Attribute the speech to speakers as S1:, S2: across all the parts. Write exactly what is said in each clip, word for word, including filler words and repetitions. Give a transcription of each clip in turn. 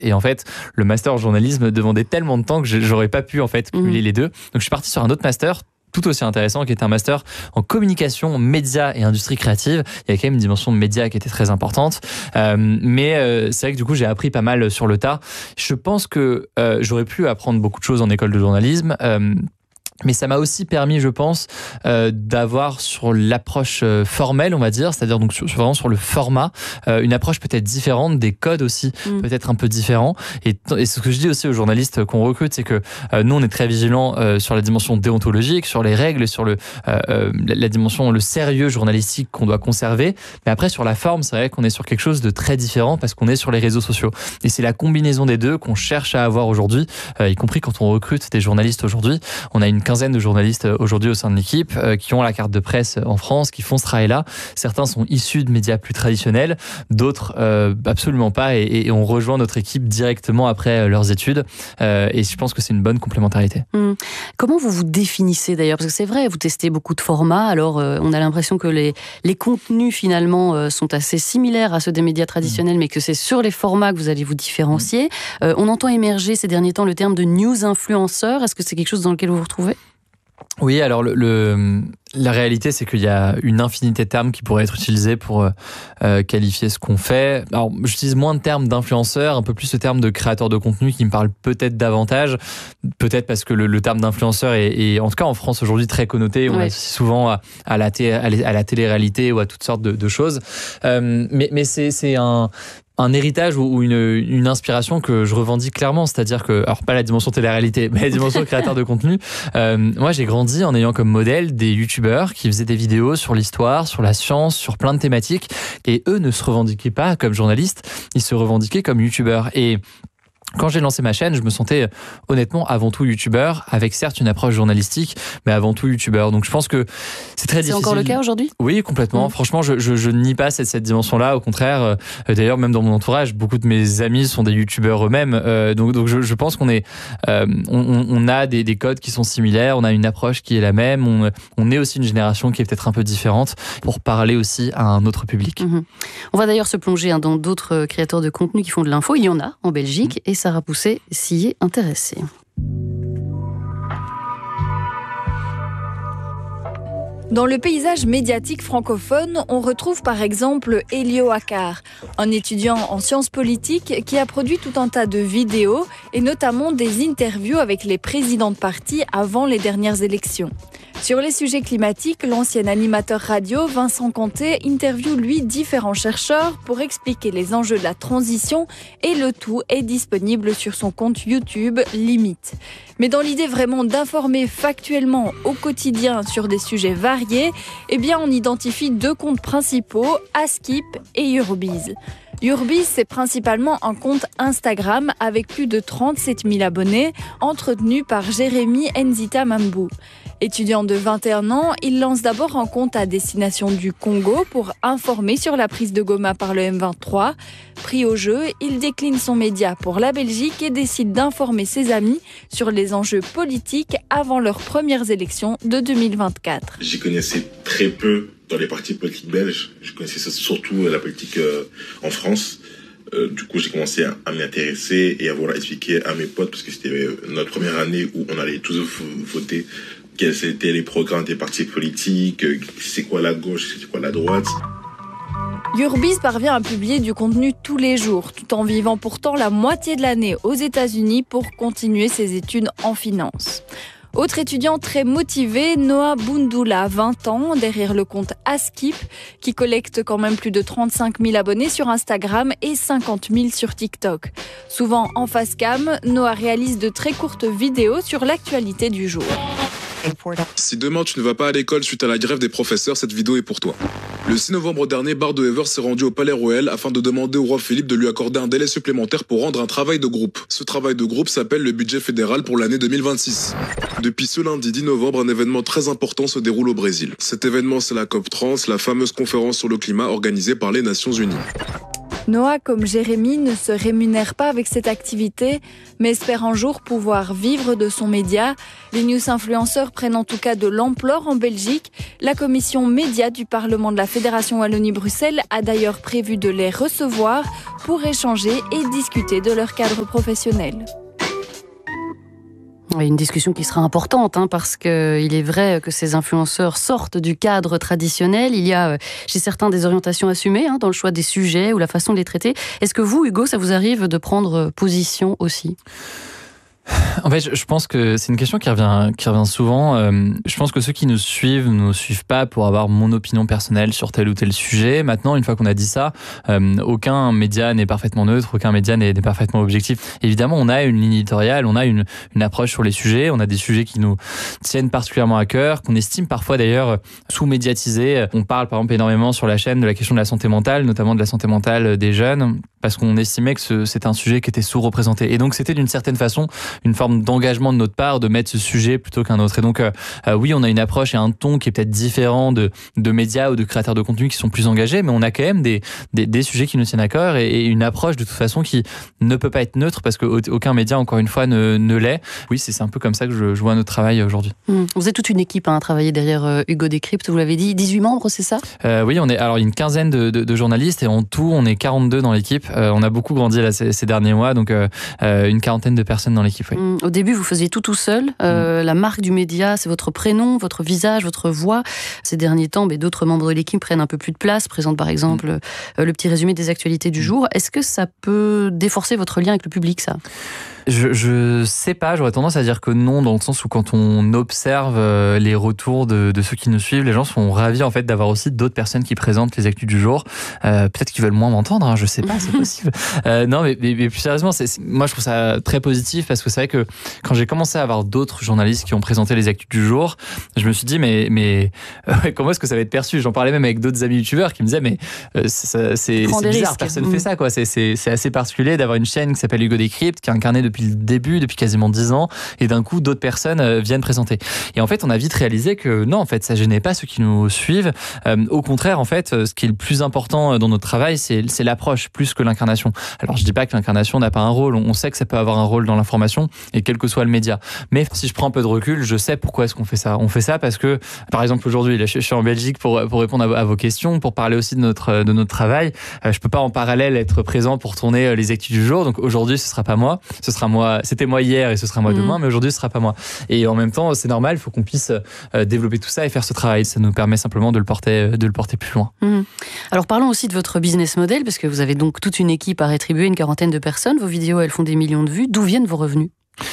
S1: Et en fait, le master en journalisme demandait tellement de temps que j'aurais pas pu en fait cumuler mmh. les deux. Donc je suis parti sur un autre master tout aussi intéressant, qui est un master en communication, médias et industrie créative. Il y a quand même une dimension de médias qui était très importante. Euh, mais euh, c'est vrai que du coup, j'ai appris pas mal sur le tas. Je pense que euh, j'aurais pu apprendre beaucoup de choses en école de journalisme. Euh, Mais ça m'a aussi permis, je pense, euh, d'avoir sur l'approche euh, formelle, on va dire, c'est-à-dire donc sur, vraiment sur le format, euh, une approche peut-être différente, des codes aussi mmh. peut-être un peu différents. Et, et ce que je dis aussi aux journalistes qu'on recrute, c'est que euh, nous, on est très vigilants euh, sur la dimension déontologique, sur les règles, sur le, euh, euh, la, la dimension, le sérieux journalistique qu'on doit conserver. Mais après, sur la forme, c'est vrai qu'on est sur quelque chose de très différent parce qu'on est sur les réseaux sociaux. Et c'est la combinaison des deux qu'on cherche à avoir aujourd'hui, euh, y compris quand on recrute des journalistes aujourd'hui. On a une quinzaine de journalistes aujourd'hui au sein de l'équipe euh, qui ont la carte de presse en France, qui font ce travail-là. Certains sont issus de médias plus traditionnels, d'autres euh, absolument pas, et, et on rejoint notre équipe directement après leurs études. Euh, et je pense que c'est une bonne complémentarité.
S2: Mmh. Comment vous vous définissez d'ailleurs ? Parce que c'est vrai, vous testez beaucoup de formats, alors euh, on a l'impression que les, les contenus finalement euh, sont assez similaires à ceux des médias traditionnels, mmh. mais que c'est sur les formats que vous allez vous différencier. Mmh. Euh, on entend émerger ces derniers temps le terme de news influenceur. Est-ce que c'est quelque chose dans lequel vous vous retrouvez ?
S1: Oui, alors le, le, la réalité, c'est qu'il y a une infinité de termes qui pourraient être utilisés pour euh, qualifier ce qu'on fait. Alors, j'utilise moins de termes d'influenceur, un peu plus le terme de créateur de contenu qui me parle peut-être davantage, peut-être parce que le, le terme d'influenceur est, est, en tout cas en France aujourd'hui, très connoté. On ouais. l'associe souvent à, à, la té- à la télé-réalité ou à toutes sortes de, de choses. Euh, mais mais c'est, c'est un... un héritage ou une, une inspiration que je revendique clairement, c'est-à-dire que, alors pas la dimension télé-réalité, mais la dimension créateur de contenu. Euh, moi, j'ai grandi en ayant comme modèle des youtubeurs qui faisaient des vidéos sur l'histoire, sur la science, sur plein de thématiques, et eux ne se revendiquaient pas comme journalistes, ils se revendiquaient comme youtubeurs. Et quand j'ai lancé ma chaîne, je me sentais honnêtement avant tout youtubeur, avec certes une approche journalistique, mais avant tout youtubeur. Donc je pense que c'est très
S2: c'est
S1: difficile.
S2: C'est encore le cas aujourd'hui ?
S1: Oui, complètement. Mmh. Franchement, je, je, je ne nie pas cette, cette dimension-là. Au contraire, euh, d'ailleurs, même dans mon entourage, beaucoup de mes amis sont des youtubeurs eux-mêmes. Euh, donc, donc je, je pense qu'on est, euh, on, on a des, des codes qui sont similaires, on a une approche qui est la même. On, on est aussi une génération qui est peut-être un peu différente pour parler aussi à un autre public.
S2: Mmh. On va d'ailleurs se plonger hein, dans d'autres créateurs de contenu qui font de l'info. Il y en a en Belgique mmh. et Sarah Pousset s'y est intéressée.
S3: Dans le paysage médiatique francophone, on retrouve par exemple Elio Akar, un étudiant en sciences politiques qui a produit tout un tas de vidéos et notamment des interviews avec les présidents de partis avant les dernières élections. Sur les sujets climatiques, l'ancien animateur radio Vincent Conté interviewe lui différents chercheurs pour expliquer les enjeux de la transition et le tout est disponible sur son compte YouTube Limite. Mais dans l'idée vraiment d'informer factuellement au quotidien sur des sujets variés, eh bien on identifie deux comptes principaux, Askip et Urbiz. Urbiz, c'est principalement un compte Instagram avec plus de trente-sept mille abonnés, entretenu par Jérémy Nzita Mambou. Étudiant de vingt et un ans, il lance d'abord un compte à destination du Congo pour informer sur la prise de Goma par le M vingt-trois. Pris au jeu, il décline son média pour la Belgique et décide d'informer ses amis sur les enjeux politiques avant leurs premières élections de deux mille vingt-quatre.
S4: J'y connaissais très peu dans les partis politiques belges. Je connaissais surtout la politique euh, en France. Euh, du coup, j'ai commencé à, à m'y intéresser et à vouloir expliquer à mes potes, parce que c'était notre première année où on allait tous voter, quels étaient les programmes des partis politiques, c'est quoi la gauche, c'est quoi la droite.
S3: Urbiz parvient à publier du contenu tous les jours, tout en vivant pourtant la moitié de l'année aux États-Unis pour continuer ses études en finance. Autre étudiant très motivé, Noah Boundoula, vingt ans, derrière le compte Askip, qui collecte quand même plus de trente-cinq mille abonnés sur Instagram et cinquante mille sur TikTok. Souvent en face cam, Noah réalise de très courtes vidéos sur l'actualité du jour.
S5: Si demain tu ne vas pas à l'école suite à la grève des professeurs, cette vidéo est pour toi. Le six novembre dernier, Bardo Evers s'est rendu au Palais Royal afin de demander au roi Philippe de lui accorder un délai supplémentaire pour rendre un travail de groupe. Ce travail de groupe s'appelle le budget fédéral pour l'année deux mille vingt-six. Depuis ce lundi dix novembre, un événement très important se déroule au Brésil. Cet événement, c'est la COP trente, la fameuse conférence sur le climat organisée par les Nations Unies.
S3: Noah, comme Jérémy, ne se rémunère pas avec cette activité, mais espère un jour pouvoir vivre de son média. Les news influenceurs prennent en tout cas de l'ampleur en Belgique. La commission média du Parlement de la Fédération Wallonie-Bruxelles a d'ailleurs prévu de les recevoir pour échanger et discuter de leur cadre professionnel.
S2: Une discussion qui sera importante, hein, parce qu'il est vrai que ces influenceurs sortent du cadre traditionnel. Il y a chez certains des orientations assumées, hein, dans le choix des sujets ou la façon de les traiter. Est-ce que vous, Hugo, ça vous arrive de prendre position aussi ?
S1: En fait, je pense que c'est une question qui revient, qui revient souvent. Euh, je pense que ceux qui nous suivent ne nous suivent pas pour avoir mon opinion personnelle sur tel ou tel sujet. Maintenant, une fois qu'on a dit ça, euh, aucun média n'est parfaitement neutre, aucun média n'est, n'est parfaitement objectif. Évidemment, on a une ligne éditoriale, on a une, une approche sur les sujets, on a des sujets qui nous tiennent particulièrement à cœur, qu'on estime parfois d'ailleurs sous-médiatisés. On parle par exemple énormément sur la chaîne de la question de la santé mentale, notamment de la santé mentale des jeunes, parce qu'on estimait que ce, c'était un sujet qui était sous-représenté. Et donc, c'était d'une certaine façon une forme d'engagement de notre part de mettre ce sujet plutôt qu'un autre. Et donc, euh, euh, oui, on a une approche et un ton qui est peut-être différent de, de médias ou de créateurs de contenu qui sont plus engagés, mais on a quand même des, des, des sujets qui nous tiennent à cœur et, et une approche de toute façon qui ne peut pas être neutre parce qu'aucun média, encore une fois, ne, ne l'est. Oui, c'est, c'est un peu comme ça que je, je vois notre travail aujourd'hui.
S2: Mmh. Vous êtes toute une équipe hein, à travailler derrière euh, Hugo Décrypte, vous l'avez dit, dix-huit membres, c'est ça ?
S1: euh, Oui, on est alors une quinzaine de, de, de journalistes et en tout, on est quarante-deux dans l'équipe. Euh, on a beaucoup grandi là, ces, ces derniers mois, donc euh, une quarantaine de personnes dans l'équipe. Oui.
S2: Mmh. Au début, vous faisiez tout tout seul. Euh, mmh. La marque du média, c'est votre prénom, votre visage, votre voix. Ces derniers temps, mais d'autres membres de l'équipe prennent un peu plus de place, présentent par exemple mmh. euh, le petit résumé des actualités du jour. Est-ce que ça peut déforcer votre lien avec le public, ça ?
S1: Je, je sais pas, j'aurais tendance à dire que non, dans le sens où quand on observe les retours de, de ceux qui nous suivent, les gens sont ravis en fait d'avoir aussi d'autres personnes qui présentent les actus du jour. Euh, peut-être qu'ils veulent moins m'entendre, hein, je sais pas, c'est possible. Euh, non, mais, mais, mais plus sérieusement, c'est, c'est, moi je trouve ça très positif parce que c'est vrai que quand j'ai commencé à avoir d'autres journalistes qui ont présenté les actus du jour, je me suis dit mais mais euh, comment est-ce que ça va être perçu ? J'en parlais même avec d'autres amis youtubeurs qui me disaient mais euh, c'est, c'est, c'est bizarre, risques. Personne mmh. fait ça quoi. C'est, c'est, c'est assez particulier d'avoir une chaîne qui s'appelle Hugo Décrypte, qui est incarnée depuis le début, depuis quasiment dix ans, et d'un coup d'autres personnes viennent présenter. Et en fait, on a vite réalisé que non, en fait, ça gênait pas ceux qui nous suivent. Euh, au contraire, en fait, ce qui est le plus important dans notre travail, c'est, c'est l'approche plus que l'incarnation. Alors, je dis pas que l'incarnation n'a pas un rôle. On sait que ça peut avoir un rôle dans l'information, et quel que soit le média. Mais si je prends un peu de recul, je sais pourquoi est-ce qu'on fait ça. On fait ça parce que, par exemple, aujourd'hui, là, je suis en Belgique pour pour répondre à vos questions, pour parler aussi de notre de notre travail. Je peux pas en parallèle être présent pour tourner les actus du jour. Donc aujourd'hui, ce sera pas moi. Ce sera moi. C'était moi hier et ce sera moi demain, mmh. mais aujourd'hui ce sera pas moi. Et en même temps, c'est normal, il faut qu'on puisse euh, développer tout ça et faire ce travail. Ça nous permet simplement de le porter, de le porter plus loin.
S2: Mmh. Alors parlons aussi de votre business model, parce que vous avez donc toute une équipe à rétribuer, une quarantaine de personnes. Vos vidéos, elles font des millions de vues. D'où viennent vos revenus ?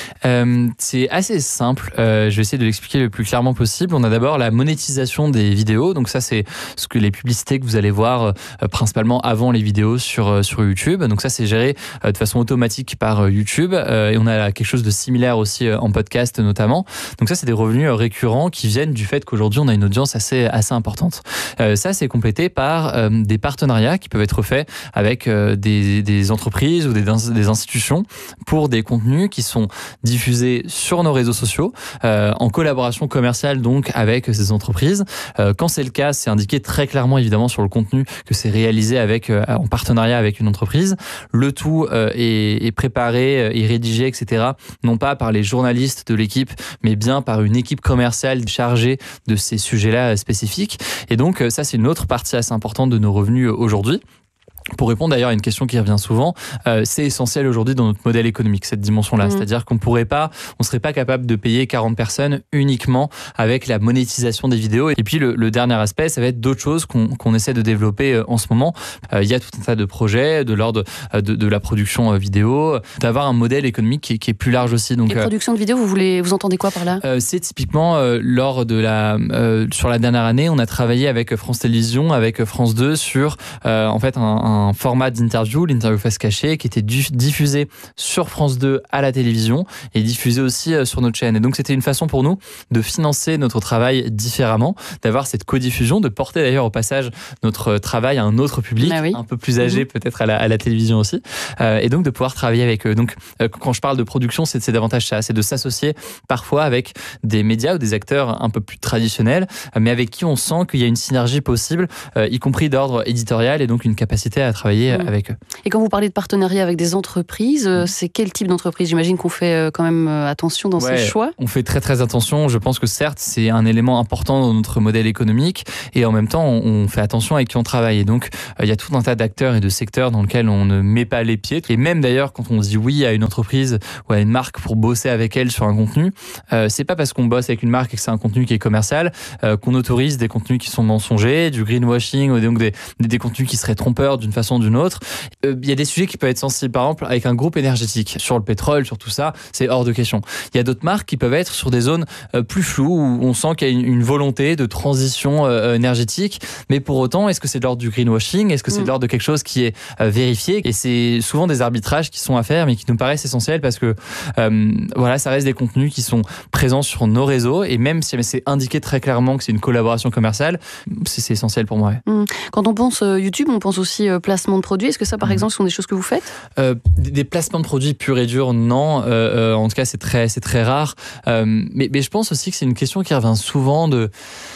S1: Euh, c'est assez simple. Euh, je vais essayer de l'expliquer le plus clairement possible. On a d'abord la monétisation des vidéos. Donc ça, c'est ce que les publicités que vous allez voir euh, principalement avant les vidéos sur euh, sur YouTube. Donc ça, c'est géré euh, de façon automatique par euh, YouTube. Euh, et on a quelque chose de similaire aussi euh, en podcast notamment. Donc ça, c'est des revenus euh, récurrents qui viennent du fait qu'aujourd'hui, on a une audience assez assez importante. Euh, ça, c'est complété par euh, des partenariats qui peuvent être faits avec euh, des des entreprises ou des des institutions pour des contenus qui sont diffusés sur nos réseaux sociaux euh, en collaboration commerciale donc avec ces entreprises. Euh, quand c'est le cas, c'est indiqué très clairement évidemment sur le contenu que c'est réalisé avec euh, en partenariat avec une entreprise. Le tout euh, est, est préparé et rédigé, et cetera. Non pas par les journalistes de l'équipe, mais bien par une équipe commerciale chargée de ces sujets-là spécifiques. Et donc ça, c'est une autre partie assez importante de nos revenus aujourd'hui. Pour répondre d'ailleurs à une question qui revient souvent, euh, c'est essentiel aujourd'hui dans notre modèle économique, cette dimension-là. Mmh. C'est-à-dire qu'on pourrait pas, on serait pas capable de payer quarante personnes uniquement avec la monétisation des vidéos. Et puis le, le dernier aspect, ça va être d'autres choses qu'on, qu'on essaie de développer en ce moment. Euh, il y a tout un tas de projets de l'ordre de, de la production vidéo, d'avoir un modèle économique qui est, qui est plus large aussi. Donc,
S2: et production de vidéo, vous voulez, vous entendez quoi par là ?
S1: euh, C'est typiquement euh, lors de la, euh, sur la dernière année, on a travaillé avec France Télévisions, avec France deux sur euh, en fait un, un un format d'interview, l'interview face cachée, qui était diffusé sur France deux à la télévision et diffusé aussi sur notre chaîne. Et donc, c'était une façon pour nous de financer notre travail différemment, d'avoir cette codiffusion, de porter d'ailleurs au passage notre travail à un autre public, ah oui. un peu plus âgé mmh. peut-être à la, à la télévision aussi, euh, et donc de pouvoir travailler avec eux. Donc, euh, quand je parle de production, c'est, c'est davantage ça, c'est de s'associer parfois avec des médias ou des acteurs un peu plus traditionnels, mais avec qui on sent qu'il y a une synergie possible, euh, y compris d'ordre éditorial et donc une capacité à à travailler mmh. avec eux.
S2: Et quand vous parlez de partenariat avec des entreprises, mmh. c'est quel type d'entreprise ? J'imagine qu'on fait quand même attention dans
S1: ouais,
S2: ses choix.
S1: On fait très très attention. Je pense que certes, c'est un élément important dans notre modèle économique et en même temps, on fait attention avec qui on travaille. Et donc, il euh, y a tout un tas d'acteurs et de secteurs dans lesquels on ne met pas les pieds. Et même d'ailleurs, quand on se dit oui à une entreprise ou à une marque pour bosser avec elle sur un contenu, euh, c'est pas parce qu'on bosse avec une marque et que c'est un contenu qui est commercial euh, qu'on autorise des contenus qui sont mensongers, du greenwashing, ou donc des, des, des contenus qui seraient trompeurs d'une façon ou d'une autre. Il euh, y a des sujets qui peuvent être sensibles, par exemple, avec un groupe énergétique. Sur le pétrole, sur tout ça, c'est hors de question. Il y a d'autres marques qui peuvent être sur des zones euh, plus floues où on sent qu'il y a une, une volonté de transition euh, énergétique, mais pour autant, est-ce que c'est de l'ordre du greenwashing ? Est-ce que c'est de l'ordre de quelque chose qui est euh, vérifié ? Et c'est souvent des arbitrages qui sont à faire, mais qui nous paraissent essentiels parce que euh, voilà, ça reste des contenus qui sont présents sur nos réseaux et même si c'est indiqué très clairement que c'est une collaboration commerciale, c'est, c'est essentiel pour moi. Ouais.
S2: Quand on pense euh, YouTube, on pense aussi euh, placement de produits. Est-ce que ça, par mmh. exemple, ce sont des choses que vous faites ?
S1: euh, des, des placements de produits purs et durs, non. Euh, euh, en tout cas, c'est très, c'est très rare. Euh, mais, mais je pense aussi que c'est une question qui revient souvent de...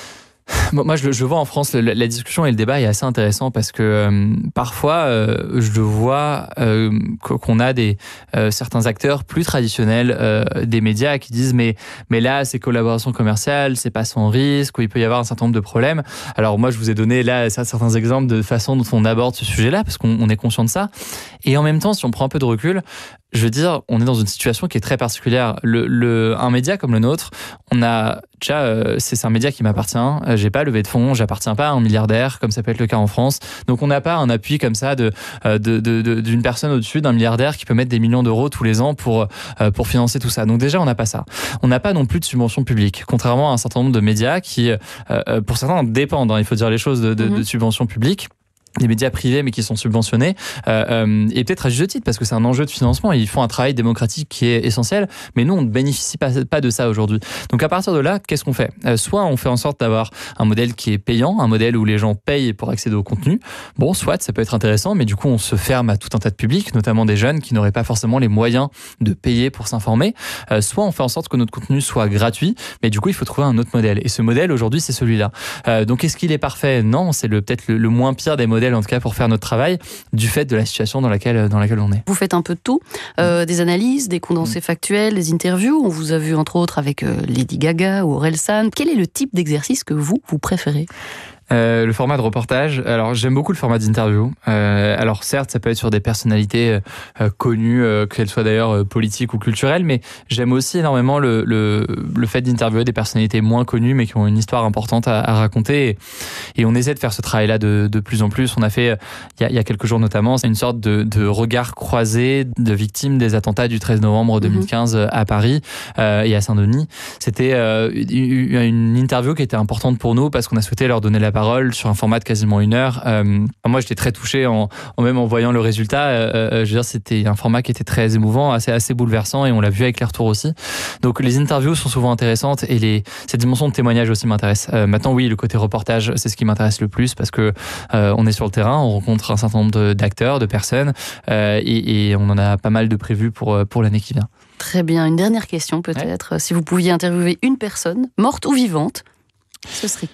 S1: Moi, je, je vois en France, la, la discussion et le débat est assez intéressant parce que euh, parfois, euh, je vois euh, qu'on a des euh, certains acteurs plus traditionnels euh, des médias qui disent mais mais là, c'est collaboration commerciale, c'est pas sans risque, ou il peut y avoir un certain nombre de problèmes. Alors moi, je vous ai donné là certains exemples de façon dont on aborde ce sujet-là parce qu'on on est conscient de ça. Et en même temps, si on prend un peu de recul, je veux dire, on est dans une situation qui est très particulière. Le, le, un média comme le nôtre, on a déjà, euh, c'est, c'est un média qui m'appartient. Euh, j'ai pas levé de fonds, j'appartiens pas à un milliardaire, comme ça peut être le cas en France. Donc on n'a pas un appui comme ça de, de, de, de d'une personne au-dessus d'un milliardaire qui peut mettre des millions d'euros tous les ans pour euh, pour financer tout ça. Donc déjà, on n'a pas ça. On n'a pas non plus de subventions publiques, contrairement à un certain nombre de médias qui, euh, pour certains, dépendent. Hein, il faut dire les choses de, de, mmh. de subventions publiques. Des médias privés mais qui sont subventionnés euh, euh, et peut-être à juste titre parce que c'est un enjeu de financement et ils font un travail démocratique qui est essentiel, mais nous on ne bénéficie pas, pas de ça aujourd'hui. Donc à partir de là, qu'est-ce qu'on fait ? euh, Soit on fait en sorte d'avoir un modèle qui est payant, un modèle où les gens payent pour accéder au contenu. Bon, soit ça peut être intéressant, mais du coup on se ferme à tout un tas de publics, notamment des jeunes qui n'auraient pas forcément les moyens de payer pour s'informer. Euh, soit on fait en sorte que notre contenu soit gratuit, mais du coup il faut trouver un autre modèle. Et ce modèle aujourd'hui c'est celui-là. Euh, donc est-ce qu'il est parfait ? Non, c'est le, peut-être le, le moins pire des modèles en tout cas pour faire notre travail du fait de la situation dans laquelle, dans laquelle on est.
S2: Vous faites un peu de tout, euh, des analyses, des condensés mmh. factuels, des interviews. On vous a vu entre autres avec euh, Lady Gaga ou Orelsan. Quel est le type d'exercice que vous, vous préférez ?
S1: Euh, le format de reportage, alors j'aime beaucoup le format d'interview. Euh, alors certes, ça peut être sur des personnalités euh, connues, euh, qu'elles soient d'ailleurs euh, politiques ou culturelles, mais j'aime aussi énormément le, le, le fait d'interviewer des personnalités moins connues, mais qui ont une histoire importante à, à raconter. Et, et on essaie de faire ce travail-là de, de plus en plus. On a fait, il y a, il y a quelques jours notamment, une sorte de, de regard croisé de victimes des attentats du treize novembre deux mille quinze mmh. à Paris euh, et à Saint-Denis. C'était euh, une interview qui était importante pour nous parce qu'on a souhaité leur donner la parole sur un format de quasiment une heure. Euh, moi, j'étais très touché en, en même en voyant le résultat. Euh, je veux dire, c'était un format qui était très émouvant, assez, assez bouleversant, et on l'a vu avec les retours aussi. Donc, les interviews sont souvent intéressantes et les, cette dimension de témoignage aussi m'intéresse. Euh, maintenant, oui, le côté reportage, c'est ce qui m'intéresse le plus parce que euh, on est sur le terrain, on rencontre un certain nombre de, d'acteurs, de personnes, euh, et, et on en a pas mal de prévus pour, pour l'année qui vient.
S2: Très bien. Une dernière question peut-être. Ouais. Si vous pouviez interviewer une personne, morte ou vivante, ce serait qui ?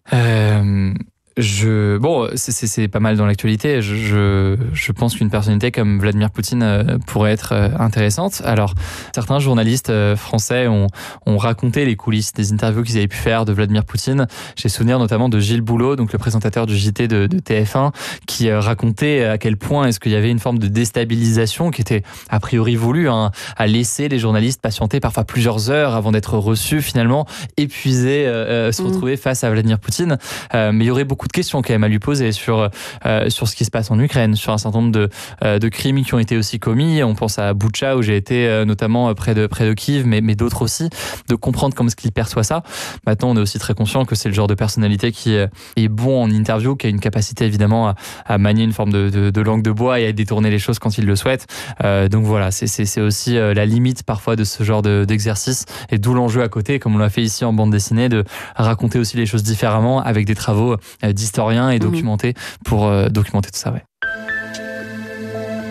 S1: Euh, je bon, c'est, c'est, c'est pas mal dans l'actualité. Je, je, je pense qu'une personnalité comme Vladimir Poutine euh, pourrait être euh, intéressante. Alors, certains journalistes euh, français ont, ont raconté les coulisses des interviews qu'ils avaient pu faire de Vladimir Poutine. J'ai souvenir notamment de Gilles Boulot, donc le présentateur du J T de, de T F un, qui euh, racontait à quel point est-ce qu'il y avait une forme de déstabilisation qui était a priori voulue, hein, à laisser les journalistes patienter parfois plusieurs heures avant d'être reçus, finalement épuisés, euh, se retrouver mmh. face à Vladimir Poutine. Euh, mais il y aurait beaucoup de questions quand même à lui poser sur euh, sur ce qui se passe en Ukraine, sur un certain nombre de euh, de crimes qui ont été aussi commis. On pense à Boutcha où j'ai été euh, notamment près de près de Kiev, mais mais d'autres aussi, de comprendre comment est-ce qu'il perçoit ça. Maintenant, on est aussi très conscient que c'est le genre de personnalité qui est bon en interview, qui a une capacité évidemment à, à manier une forme de, de de langue de bois et à détourner les choses quand il le souhaite. Euh, donc voilà, c'est c'est c'est aussi la limite parfois de ce genre de d'exercice, et d'où l'enjeu à côté, comme on l'a fait ici en bande dessinée, de raconter aussi les choses différemment avec des travaux d'historiens et documenter pour euh, documenter tout ça. Ouais.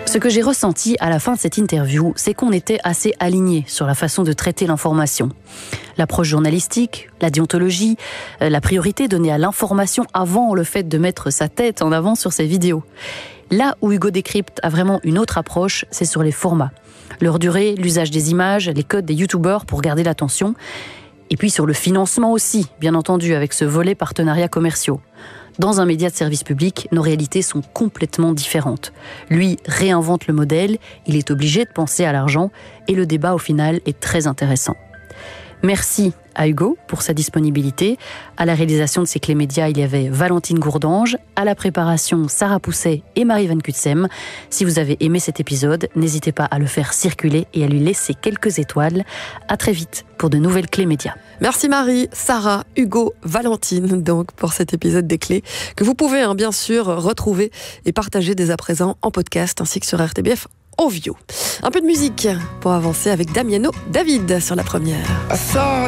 S2: Ce que j'ai ressenti à la fin de cette interview, c'est qu'on était assez alignés sur la façon de traiter l'information. L'approche journalistique, la déontologie, la priorité donnée à l'information avant le fait de mettre sa tête en avant sur ses vidéos. Là où Hugo Décrypte a vraiment une autre approche, c'est sur les formats. Leur durée, l'usage des images, les codes des youtubeurs pour garder l'attention. Et puis sur le financement aussi, bien entendu, avec ce volet partenariats commerciaux. Dans un média de service public, nos réalités sont complètement différentes. Lui réinvente le modèle, il est obligé de penser à l'argent et le débat au final est très intéressant. Merci à Hugo pour sa disponibilité. À la réalisation de ces clés médias, il y avait Valentine Gourdange. À la préparation, Sarah Pousset et Marie Van Kutsem. Si vous avez aimé cet épisode, n'hésitez pas à le faire circuler et à lui laisser quelques étoiles. À très vite pour de nouvelles clés médias.
S6: Merci Marie, Sarah, Hugo, Valentine donc pour cet épisode des clés que vous pouvez hein, bien sûr retrouver et partager dès à présent en podcast ainsi que sur R T B F Ovio. Un peu de musique pour avancer avec Damiano David sur la première.